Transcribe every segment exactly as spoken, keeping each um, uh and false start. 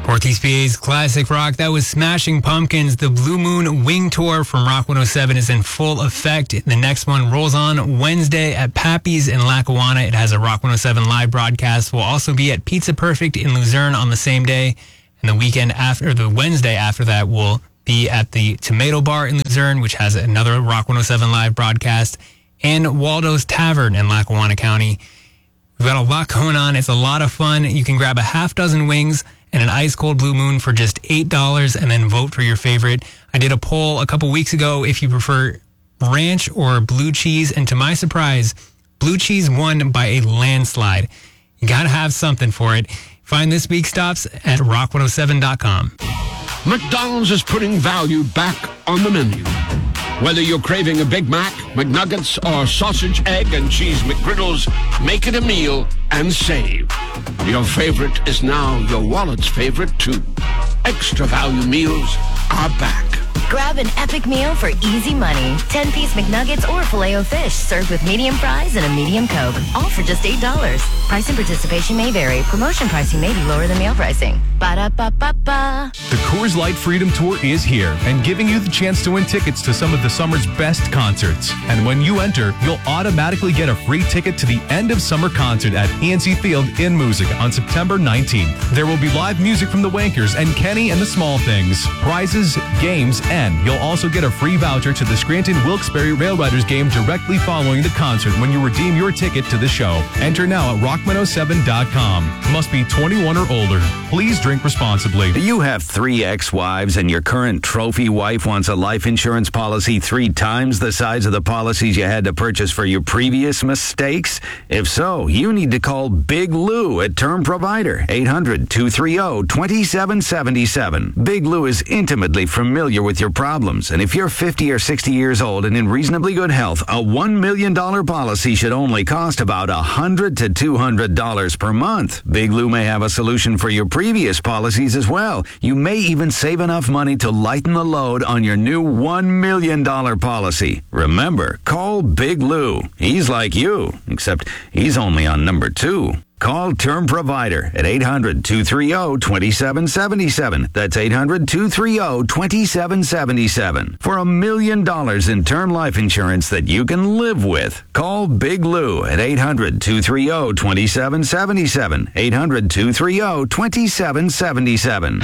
Northeast P A's classic rock. That was Smashing Pumpkins. The Blue Moon Wing Tour from Rock one oh seven is in full effect. The next one rolls on Wednesday at Pappy's in Lackawanna. It has a Rock one oh seven live broadcast. We'll also be at Pizza Perfect in Luzerne on the same day. And the weekend after, or the Wednesday after that, we'll be at the Tomato Bar in Luzerne, which has another Rock one oh seven live broadcast, and Waldo's Tavern in Lackawanna County. We've got a lot going on. It's a lot of fun. You can grab a half dozen wings and an ice cold Blue Moon for just eight dollars and then vote for your favorite. I did a poll a couple weeks ago if you prefer ranch or blue cheese, and to my surprise, blue cheese won by a landslide. You got to have something for it. Find this week's stops at rock one oh seven dot com. McDonald's is putting value back on the menu. Whether you're craving a Big Mac, McNuggets, or sausage, egg, and cheese McGriddles, make it a meal and save. Your favorite is now your wallet's favorite, too. Extra value meals are back. Grab an epic meal for easy money. ten-piece McNuggets or Filet-O-Fish served with medium fries and a medium Coke. All for just eight dollars. Price and participation may vary. Promotion pricing may be lower than meal pricing. Ba-da-ba-ba-ba. The Coors Light Freedom Tour is here and giving you the chance to win tickets to some of the summer's best concerts. And when you enter, you'll automatically get a free ticket to the end of summer concert at P N C Field in Music on September nineteenth. There will be live music from the Wankers and Kenny and the Small Things, prizes, games, and you'll also get a free voucher to the Scranton Wilkes-Barre Rail Riders game directly following the concert when you redeem your ticket to the show. Enter now at rock one oh seven dot com. Must be twenty-one or older. Please drink responsibly. Do you have three ex-wives and your current trophy wife wants a life insurance policy three times the size of the policies you had to purchase for your previous mistakes? If so, you need to call Big Lou at Term Provider, eight hundred, two three zero, two seven seven seven. Big Lou is intimately familiar with your problems, and if you're fifty or sixty years old and in reasonably good health, a one million dollars policy should only cost about one hundred to two hundred dollars per month. Big Lou may have a solution for your previous policies as well. You may even save enough money to lighten the load on your new one million dollars policy. Remember, call Big Lou. He's like you, except he's only on number two. Call Term Provider at eight hundred, two three zero, two seven seven seven. That's eight hundred, two three zero, two seven seven seven. For a million dollars in term life insurance that you can live with. Call Big Lou at eight hundred, two three zero, two seven seven seven. eight hundred, two three zero, two seven seven seven.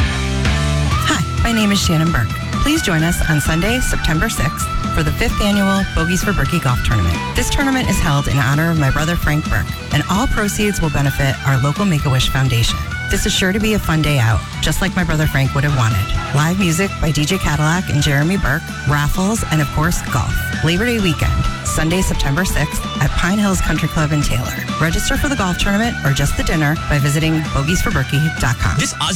Hi, my name is Shannon Burke. Please join us on Sunday, September sixth for the fifth annual Bogies for Berkey Golf Tournament. This tournament is held in honor of my brother Frank Burke, and all proceeds will benefit our local Make-A-Wish Foundation. This is sure to be a fun day out, just like my brother Frank would have wanted. Live music by D J Cadillac and Jeremy Burke, raffles, and of course, golf. Labor Day weekend, Sunday, September sixth at Pine Hills Country Club in Taylor. Register for the golf tournament or just the dinner by visiting bogies for berkey dot com. This